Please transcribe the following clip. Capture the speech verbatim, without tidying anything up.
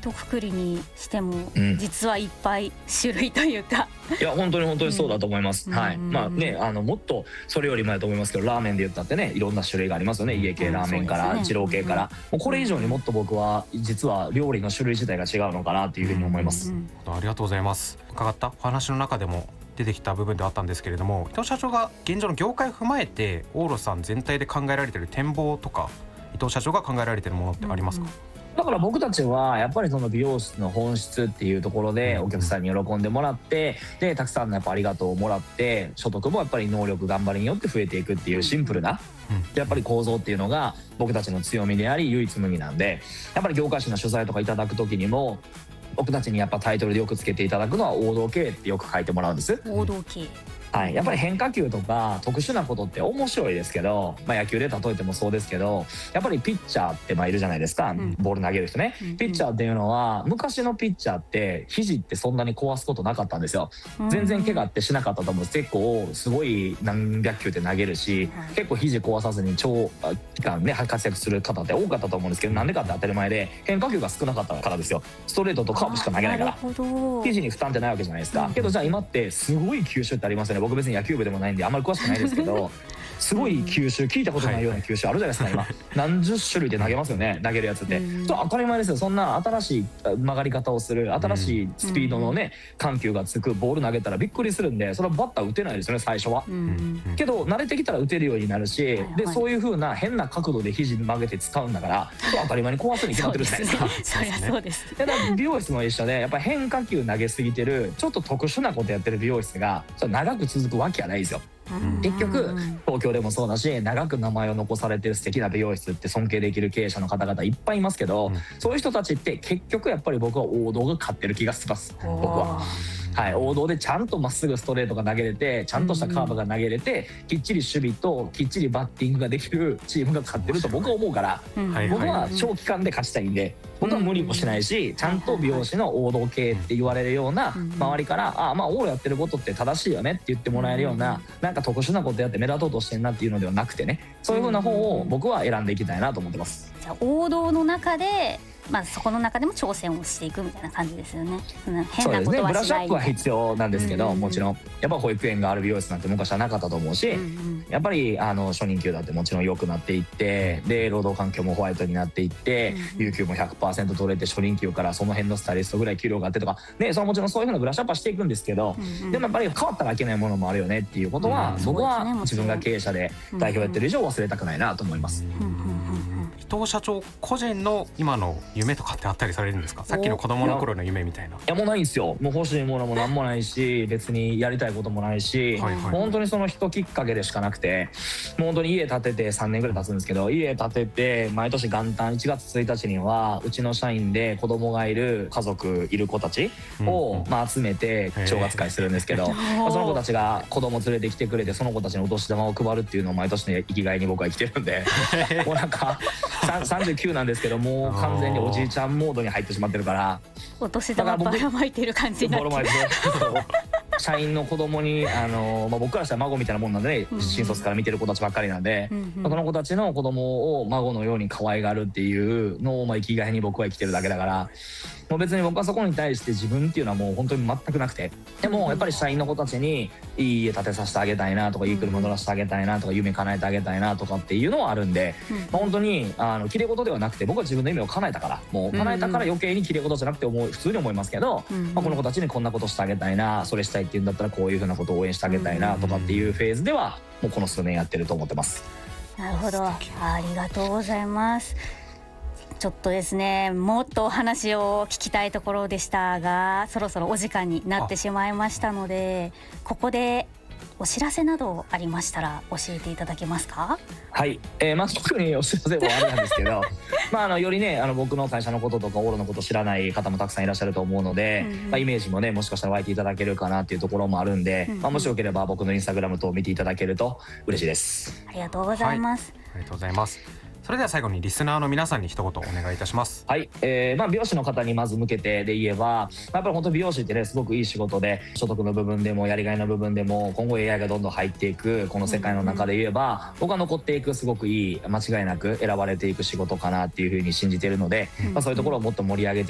一括りにしても、 うん、 実はいっぱい種類というかいや本当に本当にそうだと思います、 うん、 はい、まあね、あのもっとそれより前だと思いますけど、ラーメンで言ったってね、いろんな種類がありますよね。家系ラーメンから二郎系から、もうこれ以上にもっと僕は実は料理の種類自体が違うのかなっていうふうに思います。 うんうんうん、ありがとうございます。伺ったお話の中でも出てきた部分ではあったんですけれども、伊藤社長が現状の業界を踏まえてオーロさん全体で考えられている展望とか、伊藤社長が考えられているものってありますか？うんうん、 だから僕たちはやっぱりその美容室の本質っていうところでお客さんに喜んでもらって、でたくさんのやっぱありがとうをもらって、所得もやっぱり能力頑張りによって増えていくっていうシンプルなやっぱり構造っていうのが僕たちの強みであり唯一無二なんで、やっぱり業界誌の取材とかいただく時にも僕たちにやっぱタイトルでよくつけていただくのは王道系ってよく書いてもらうんです。 王道系、 はい、やっぱり変化球とか特殊なことって面白いですけど、まあ、野球で例えてもそうですけど、やっぱりピッチャーってまあいるじゃないですか、うん、ボール投げる人ね、うんうん、ピッチャーっていうのは昔のピッチャーって肘ってそんなに壊すことなかったんですよ。全然怪我ってしなかったと思うんです。結構すごい何百球って投げるし、うん、結構肘壊さずに長期間ね活躍する方って多かったと思うんですけど、なんでかって当たり前で変化球が少なかったからですよ。ストレートとカーブしか投げないから肘に負担ってないわけじゃないですか、うん、けどじゃあ今ってすごい球種ってありますよね。僕別に野球部でもないんであんまり詳しくないですけどすごい球種、聞いたことないような球種あるじゃないですか今何十種類で投げますよね、投げるやつって。そう当たり前ですよ。そんな新しい曲がり方をする、新しいスピードのね緩急がつくボール投げたらびっくりするんで、それはバッター打てないですよね最初は。けど慣れてきたら打てるようになるし、でそういう風な変な角度で肘曲げて使うんだから当たり前に壊すに決まってるじゃないですか。 そりゃそうです。 だから美容室も一緒で、やっぱり変化球投げすぎてるちょっと特殊なことやってる美容室が長く続くわけはないですよ。結局東京でもそうだし、長く名前を残されてる素敵な美容室って尊敬できる経営者の方々いっぱいいますけど、うん、そういう人たちって結局やっぱり僕は王道が勝ってる気がします僕は。はい、王道でちゃんとまっすぐストレートが投げれて、ちゃんとしたカーブが投げれて、うん、きっちり守備ときっちりバッティングができるチームが勝ってると僕は思うから、うん、僕は長期間で勝ちたいんで、僕は無理もしないし、ちゃんと美容師の王道系って言われるような周りから「ああまあ王やってることって正しいよね」って言ってもらえるような、なんか特殊なことやって目立とうとしてんなっていうのではなくてね、そういう風な方を僕は選んでいきたいなと思ってます。 じゃあ王道の中でまあ、そこの中でも挑戦をしていくみたいな感じですよね。変なことはしない。そうですね、 ブラッシュアップは必要なんですけど、 うんうんうん、 もちろんやっぱ保育園がある美容室なんて昔はなかったと思うし、うんうん、やっぱりあの初任給だってもちろん良くなっていって、で労働環境もホワイトになっていって、うんうん、有給も ひゃくパーセント 取れて、初任給からその辺のスタイリストぐらい給料があってとかね、そのもちろんそういうふうなブラッシュアップはしていくんですけど、うんうん、でもやっぱり変わったらいけないものもあるよねっていうことは、うん、僕は自分が経営者で代表やってる以上忘れたくないなと思います。 うんうんうん、伊藤社長個人の今の夢とかってあったりされるんですか？さっきの子供の頃の夢みたいな。いやもうないんですよ。もう欲しいものも何もないし、別にやりたいこともないし、はいはい、もう本当にその人きっかけでしかなくて、もう本当に家建ててさんねんぐらい経つんですけど、家建てて毎年元旦いちがつついたちにはうちの社員で子供がいる家族いる子たちを、うんうん、まあ、集めて正月会するんですけど、まあ、その子たちが子供連れてきてくれて、その子たちにお年玉を配るっていうのを毎年の生きがいに僕は生きてるんでもうなんかさんじゅうきゅうなんですけど、もう完全におじいちゃんモードに入ってしまってるから、 お年玉ばらまいてる感じになってる社員の子供にあの、まあ、僕からしたら孫みたいなもんなんで、ね、うんうん、新卒から見てる子たちばっかりなんで、うんうん、その子たちの子供を孫のように可愛がるっていうのを、まあ、生きがいに僕は生きてるだけだから、もう別に僕はそこに対して自分っていうのはもう本当に全くなくて、でもやっぱり社員の子たちにいい家建てさせてあげたいなとか、いい車乗らせてあげたいなとか、夢叶えてあげたいなとかっていうのはあるんで、うん、まあ、本当にあの綺麗事ではなくて、僕は自分の夢を叶えたから、もう叶えたから余計に綺麗事じゃなくて思う、普通に思いますけど、うん、まあ、この子たちにこんなことしてあげたいな、それしたいっていうんだったらこういうふうなことを応援してあげたいなとかっていうフェーズではもうこの数年やってると思ってます。 なるほど、ありがとうございます。ちょっとですね、もっとお話を聞きたいところでしたが、そろそろお時間になってしまいましたので、ここでお知らせなどありましたら教えていただけますか？ はい、えー、まあ特にお知らせはあれなんですけどまああのよりね、あの僕の会社のこととかオーロのこと知らない方もたくさんいらっしゃると思うので、うんうん、まあ、イメージもねもしかしたら湧いていただけるかなっていうところもあるんで、うんうん、まあ、もしよければ僕のインスタグラム等を見ていただけると嬉しいです。 ありがとうございます、 はい、ありがとうございます。それでは最後にリスナーの皆さんに一言お願いいたします。 はい、えーまあ、美容師の方にまず向けてで言えば、やっぱり本当美容師ってねすごくいい仕事で、所得の部分でもやりがいの部分でも今後 エーアイ がどんどん入っていくこの世界の中で言えば、僕は残っていくすごくいい、間違いなく選ばれていく仕事かなっていうふうに信じているので、まあ、そういうところをもっと盛り上げて